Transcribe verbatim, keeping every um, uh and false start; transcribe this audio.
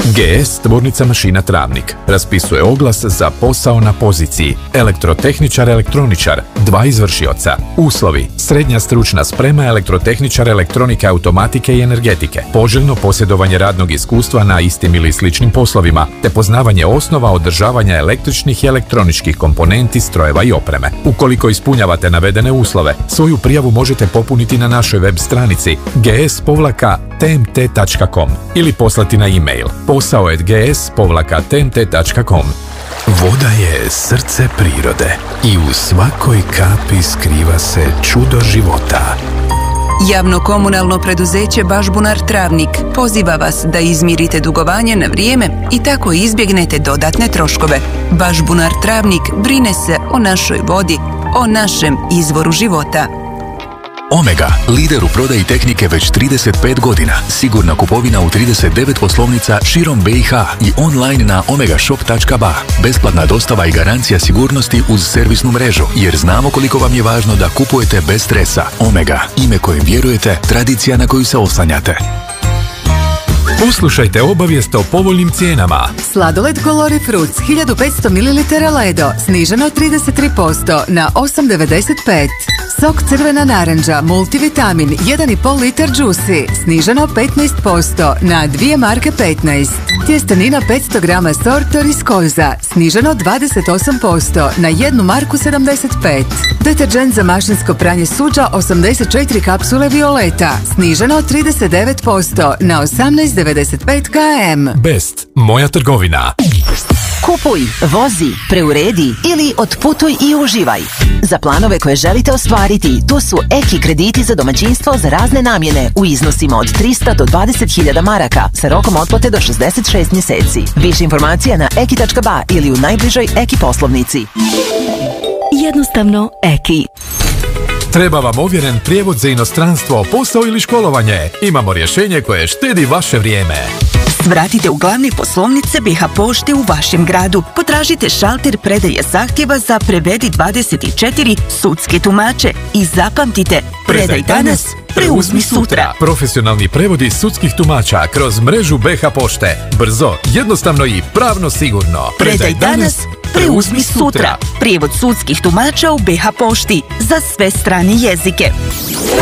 G S tvornica mašina Travnik raspisuje oglas za posao na poziciji elektrotehničar, elektroničar, dva izvršioca. Uslovi: srednja stručna sprema elektrotehničar, elektronike, automatike i energetike, poželjno posjedovanje radnog iskustva na istim ili sličnim poslovima, te poznavanje osnova održavanja električnih i elektroničkih komponenti, strojeva i opreme. Ukoliko ispunjavate navedene uslove, svoju prijavu možete popuniti na našoj web stranici g s t m t tačka com ili poslati na e-mail posao at g s t m t tačka com. Voda je srce prirode i u svakoj kapi skriva se čudo života. Javno komunalno preduzeće Bažbunar Travnik poziva vas da izmirite dugovanje na vrijeme i tako izbjegnete dodatne troškove. Bažbunar Travnik brine se o našoj vodi, o našem izvoru života. Omega, lider u prodaji tehnike već trideset pet godina. Sigurna kupovina u trideset devet poslovnica širom B i H i online na omega shop tačka b a. Besplatna dostava i garancija sigurnosti uz servisnu mrežu, jer znamo koliko vam je važno da kupujete bez stresa. Omega, ime kojem vjerujete, tradicija na koju se oslanjate. Poslušajte obavijest o povoljnim cijenama. Sladoled Colori Fruits hiljadu petsto mililitara Ledo sniženo trideset tri posto na osam devedeset pet. Sok crvena naranđa multivitamin jedan i pol litar Juicy sniženo petnaest posto na dvije marke petnaest. Tjestenina petsto grama Sortor iz Koza sniženo dvadeset osam posto na jednu marku sedamdeset pet. Deterđent za mašinsko pranje suđa osamdeset četiri kapsule Violeta sniženo trideset devet posto na osamnaest devedeset pet kilograma. Best, moja trgovina. Kupuj, vozi, preuredi ili otputuj i uživaj. Za planove koje želite ostvariti, tu su Eki krediti za domaćinstvo za razne namjene u iznosima od trista do dvadeset hiljada maraka sa rokom otplate do šezdeset šest mjeseci. Više informacija na eki tačka b a ili u najbližoj Eki poslovnici. Jednostavno Eki. Treba vam ovjeren prijevod za inostranstvo, posao ili školovanje? Imamo rješenje koje štedi vaše vrijeme. Svratite u glavne poslovnice B H pošte u vašem gradu. Potražite šalter predaje zahtjeva za Prevedi dvadeset četiri sudske tumače i zapamtite, predaj danas, preuzmi sutra. Profesionalni prevodi sudskih tumača kroz mrežu B H pošte. Brzo, jednostavno i pravno sigurno. Predaj danas, preuzmi sutra. Prijevod sudskih tumača u B H pošti za sve strane jezike.